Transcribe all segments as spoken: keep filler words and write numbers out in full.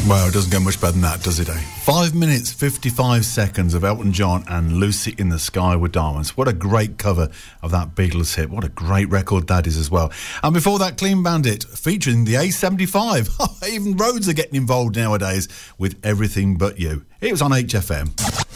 Well, it doesn't get much better than that, does it, eh? Five minutes, fifty-five seconds of Elton John and Lucy in the Sky with Diamonds. What a great cover of that Beatles hit. What a great record that is as well. And before that, Clean Bandit featuring the A seventy-five. Even roads are getting involved nowadays with Everything But You. It was on H F M.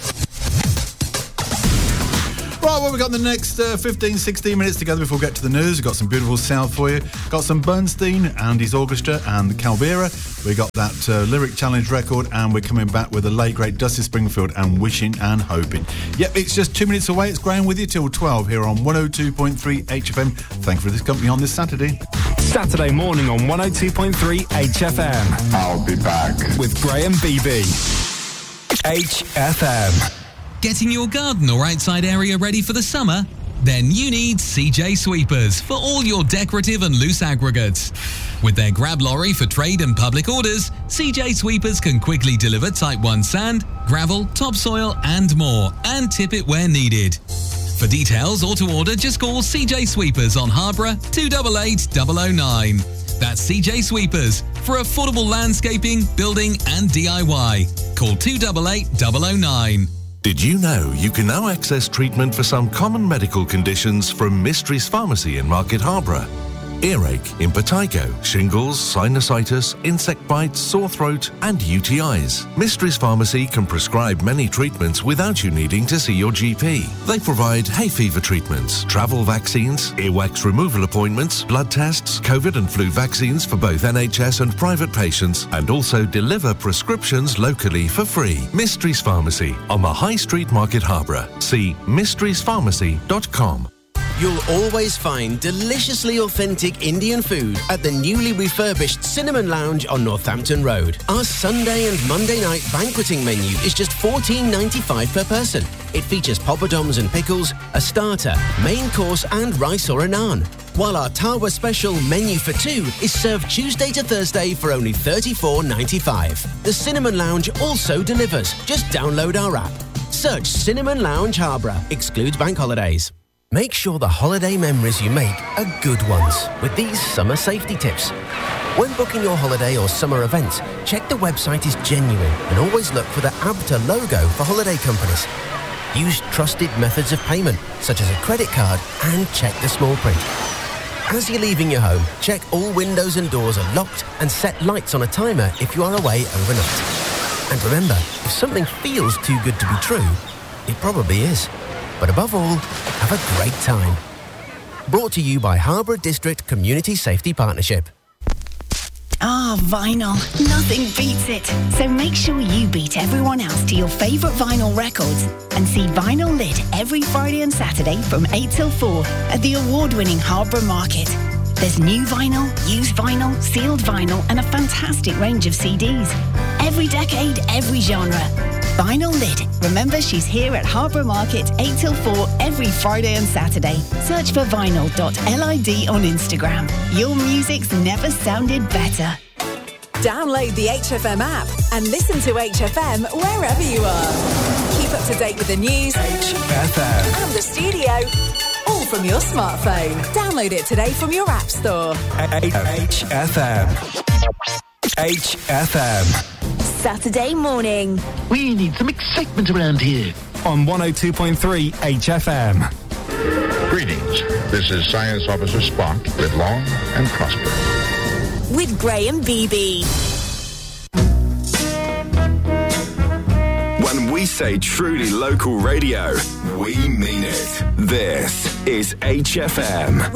Right, what we got in the next uh, fifteen, sixteen minutes together before we get to the news? We've got some beautiful South for you. Got some Bernstein and his orchestra and Calvera. We got that uh, Lyric Challenge record, and we're coming back with the late, great Dusty Springfield and Wishing and Hoping. Yep, it's just two minutes away. It's Graham with you till twelve here on one oh two point three H F M. Thanks for this company on this Saturday. Saturday morning on one oh two point three H F M. I'll be back. With Graham Beebe. H F M. Getting your garden or outside area ready for the summer? Then you need C J Sweepers for all your decorative and loose aggregates. With their grab lorry for trade and public orders, C J Sweepers can quickly deliver Type one sand, gravel, topsoil and more, and tip it where needed. For details or to order, just call C J Sweepers on Harborough two eight eight, zero zero nine. That's C J Sweepers for affordable landscaping, building and D I Y. Call two eight eight, zero zero nine. Did you know you can now access treatment for some common medical conditions from Mysteries Pharmacy in Market Harborough? Earache, impetigo, shingles, sinusitis, insect bites, sore throat and U T Is. Mysteries Pharmacy can prescribe many treatments without you needing to see your G P. They provide hay fever treatments, travel vaccines, earwax removal appointments, blood tests, COVID and flu vaccines for both N H S and private patients, and also deliver prescriptions locally for free. Mysteries Pharmacy on the High Street, Market Harborough. See mysteries pharmacy dot com. You'll always find deliciously authentic Indian food at the newly refurbished Cinnamon Lounge on Northampton Road. Our Sunday and Monday night banqueting menu is just fourteen ninety-five per person. It features poppadoms and pickles, a starter, main course and rice or a naan. While our Tawa special menu for two is served Tuesday to Thursday for only thirty-four ninety-five. The Cinnamon Lounge also delivers. Just download our app. Search Cinnamon Lounge Harborough. Excludes bank holidays. Make sure the holiday memories you make are good ones with these summer safety tips. When booking your holiday or summer events, check the website is genuine and always look for the ABTA logo for holiday companies. Use trusted methods of payment, such as a credit card, and check the small print. As you're leaving your home, check all windows and doors are locked and set lights on a timer if you are away overnight. And remember, if something feels too good to be true, it probably is. But above all, have a great time. Brought to you by Harborough District Community Safety Partnership. Ah, vinyl. Nothing beats it. So make sure you beat everyone else to your favourite vinyl records and see Vinyl Lit every Friday and Saturday from eight till four at the award-winning Harborough Market. There's new vinyl, used vinyl, sealed vinyl and a fantastic range of C Ds. Every decade, every genre. Vinyl Lit. Remember, she's here at Harborough Market eight till four every Friday and Saturday. Search for vinyl dot lid on Instagram. Your music's never sounded better. Download the H F M app and listen to H F M wherever you are. Keep up to date with the news, H F M, and the studio, all from your smartphone. Download it today from your app store. H F M. H F M. Saturday morning. We need some excitement around here. On one oh two point three H F M. Greetings. This is Science Officer Spock. Live long and prosper. With Graham Beebe. When we say truly local radio, we mean it. This is H F M.